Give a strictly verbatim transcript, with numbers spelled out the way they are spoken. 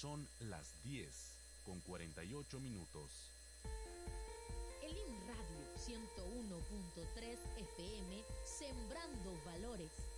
Son las diez con cuarenta y ocho minutos. El I N Radio ciento uno punto tres F M, sembrando valores